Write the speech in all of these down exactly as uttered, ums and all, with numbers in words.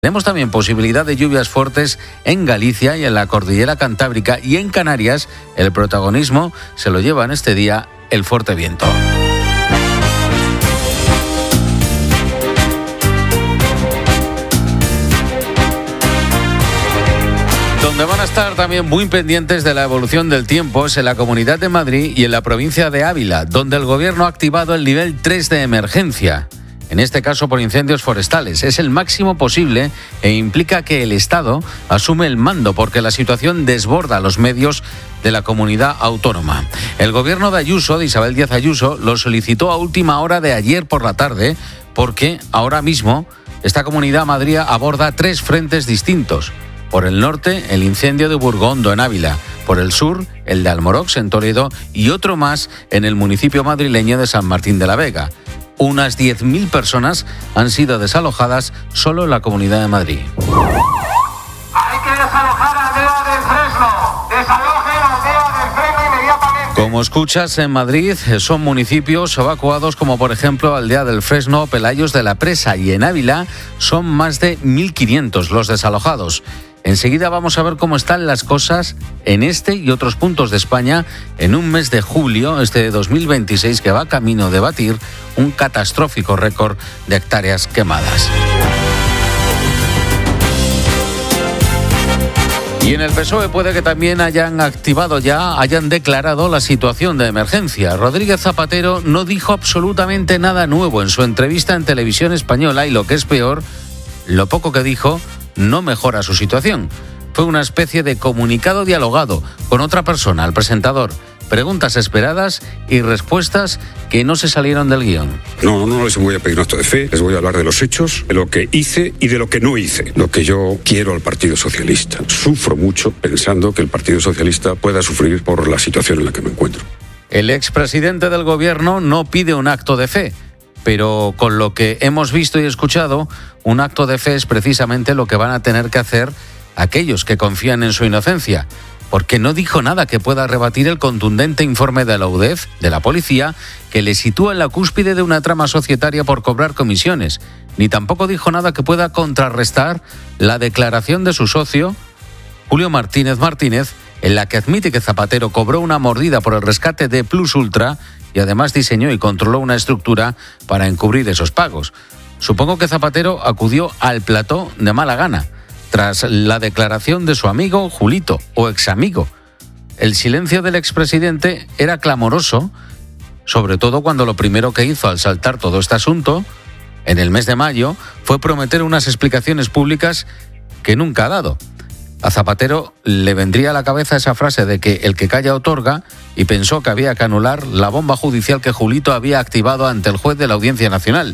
Tenemos también posibilidad de lluvias fuertes en Galicia y en la cordillera cantábrica, y en Canarias el protagonismo se lo lleva en este día el fuerte viento. Donde van a estar también muy pendientes de la evolución del tiempo es en la Comunidad de Madrid y en la provincia de Ávila, donde el gobierno ha activado el nivel tres de emergencia. En este caso por incendios forestales. Es el máximo posible e implica que el Estado asume el mando porque la situación desborda los medios de la comunidad autónoma. El gobierno de Ayuso, de Isabel Díaz Ayuso, lo solicitó a última hora de ayer por la tarde porque ahora mismo esta Comunidad Madrid aborda tres frentes distintos. Por el norte, el incendio de Burgondo en Ávila. Por el sur, el de Almorox en Toledo y otro más en el municipio madrileño de San Martín de la Vega. Unas diez mil personas han sido desalojadas solo en la Comunidad de Madrid. Hay que desalojar a Aldea del Fresno. Desalojen a Aldea del Fresno inmediatamente. Como escuchas, en Madrid son municipios evacuados como por ejemplo Aldea del Fresno, Pelayos de la Presa, y en Ávila son más de mil quinientos los desalojados. Enseguida vamos a ver cómo están las cosas en este y otros puntos de España en un mes de julio, este de dos mil veintiséis, que va camino de batir un catastrófico récord de hectáreas quemadas. Y en el P S O E puede que también hayan activado ya, hayan declarado la situación de emergencia. Rodríguez Zapatero no dijo absolutamente nada nuevo en su entrevista en Televisión Española y, lo que es peor, lo poco que dijo no mejora su situación. Fue una especie de comunicado dialogado con otra persona, el presentador. Preguntas esperadas y respuestas que no se salieron del guión. No, no les voy a pedir un acto de fe, les voy a hablar de los hechos, de lo que hice y de lo que no hice. Lo que yo quiero al Partido Socialista. Sufro mucho pensando que el Partido Socialista pueda sufrir por la situación en la que me encuentro. El expresidente del gobierno no pide un acto de fe, pero con lo que hemos visto y escuchado, un acto de fe es precisamente lo que van a tener que hacer aquellos que confían en su inocencia, porque no dijo nada que pueda rebatir el contundente informe de la U D E F, de la policía, que le sitúa en la cúspide de una trama societaria por cobrar comisiones, ni tampoco dijo nada que pueda contrarrestar la declaración de su socio, Julio Martínez Martínez, en la que admite que Zapatero cobró una mordida por el rescate de Plus Ultra y además diseñó y controló una estructura para encubrir esos pagos. Supongo que Zapatero acudió al plató de mala gana, tras la declaración de su amigo Julito, o examigo. El silencio del expresidente era clamoroso, sobre todo cuando lo primero que hizo al saltar todo este asunto, en el mes de mayo, fue prometer unas explicaciones públicas que nunca ha dado. A Zapatero le vendría a la cabeza esa frase de que el que calla otorga, y pensó que había que anular la bomba judicial que Julito había activado ante el juez de la Audiencia Nacional.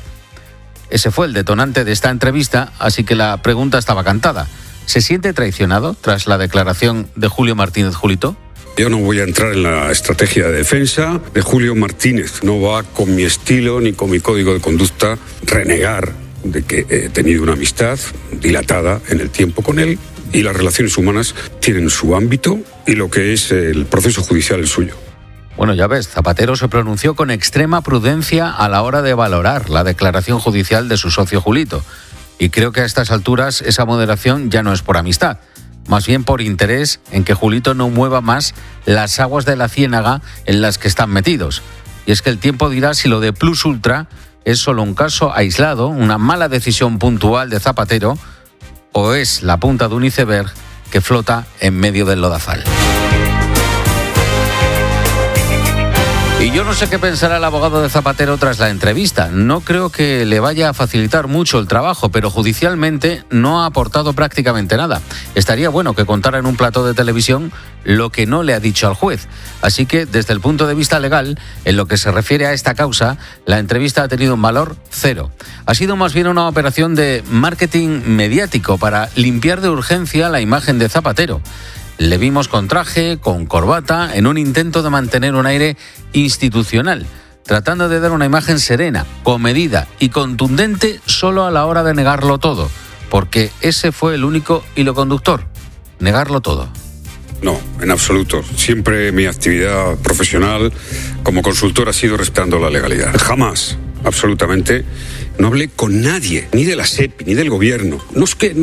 Ese fue el detonante de esta entrevista, así que la pregunta estaba cantada. ¿Se siente traicionado tras la declaración de Julio Martínez Julito? Yo no voy a entrar en la estrategia de defensa de Julio Martínez. No va con mi estilo ni con mi código de conducta renegar de que he tenido una amistad dilatada en el tiempo con él, y las relaciones humanas tienen su ámbito y lo que es el proceso judicial el suyo. Bueno, ya ves, Zapatero se pronunció con extrema prudencia a la hora de valorar la declaración judicial de su socio Julito. Y creo que a estas alturas esa moderación ya no es por amistad, más bien por interés en que Julito no mueva más las aguas de la ciénaga en las que están metidos. Y es que el tiempo dirá si lo de Plus Ultra es solo un caso aislado, una mala decisión puntual de Zapatero, o es la punta de un iceberg que flota en medio del lodazal. Y yo no sé qué pensará el abogado de Zapatero tras la entrevista. No creo que le vaya a facilitar mucho el trabajo, pero judicialmente no ha aportado prácticamente nada. Estaría bueno que contara en un plató de televisión lo que no le ha dicho al juez. Así que, desde el punto de vista legal, en lo que se refiere a esta causa, la entrevista ha tenido un valor cero. Ha sido más bien una operación de marketing mediático para limpiar de urgencia la imagen de Zapatero. Le vimos con traje, con corbata, en un intento de mantener un aire institucional, tratando de dar una imagen serena, comedida y contundente solo a la hora de negarlo todo, porque ese fue el único hilo conductor, negarlo todo. No, en absoluto. Siempre mi actividad profesional como consultor ha sido respetando la legalidad. Jamás, absolutamente, no hablé con nadie, ni de la S E P I, ni del gobierno. No es que...